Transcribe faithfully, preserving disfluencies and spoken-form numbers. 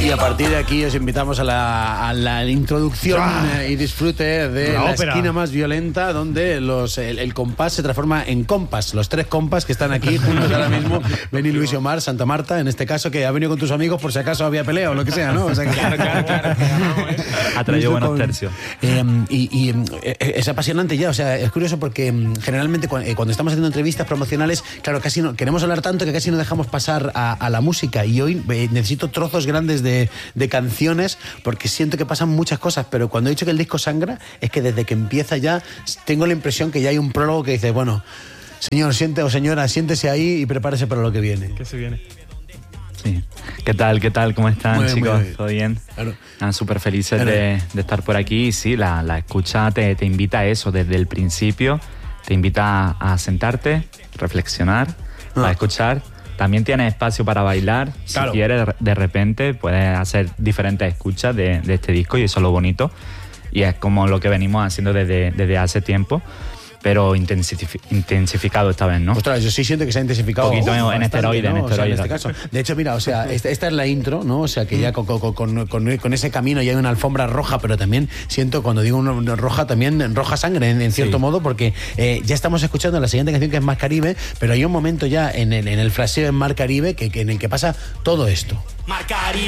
Y a partir de aquí os invitamos a la, a la introducción ah, y disfrute de la, la esquina más violenta, donde los, el, el compás se transforma en compas. Los tres compas que están aquí juntos ahora mismo, Beni, Luis y Omar, Santa Marta, en este caso, que ha venido con tus amigos por si acaso había pelea o lo que sea, ¿no? O sea, que, claro, claro, claro. Ha traído buenos tercios. Eh, y, y eh, es apasionante ya, o sea, es curioso porque generalmente cuando, eh, cuando estamos haciendo entrevistas promocionales, claro, casi no, queremos hablar tanto que casi no dejamos pasar a, a la música, y hoy eh, necesito trozos grandes de, de canciones porque siento que pasan muchas cosas, pero cuando he dicho que el disco sangra, es que desde que empieza ya tengo la impresión que ya hay un prólogo que dice, bueno, señor, siente o señora, siéntese ahí y prepárese para lo que viene. ¿Qué se viene? Sí. ¿Qué tal? ¿Qué tal? ¿Cómo están, muy bien, chicos? muy bien. ¿Todo bien? Claro. Ah, súper felices claro. de, de estar por aquí. Y sí, la, la escucha te, te invita a eso desde el principio. Te invita a, a sentarte, reflexionar, ah. a escuchar. También tienes espacio para bailar. Claro. Si quieres, de repente, puedes hacer diferentes escuchas de, de este disco, y eso es lo bonito. Y es como lo que venimos haciendo desde, desde hace tiempo, pero intensifi- intensificado esta vez, ¿no? Ostras, yo sí siento que se ha intensificado. Un poquito uh, en esteroide, ¿no? en esteroide. O sea, en este caso. De hecho, mira, o sea, esta, esta es la intro, ¿no? O sea, que ya con, con, con, con, con ese camino ya hay una alfombra roja, pero también siento, cuando digo una roja, también roja sangre, en, en cierto sí. modo, porque eh, ya estamos escuchando la siguiente canción, que es Mar Caribe, pero hay un momento ya en el, en el fraseo en Mar Caribe que, que en el que pasa todo esto. Mar Caribe.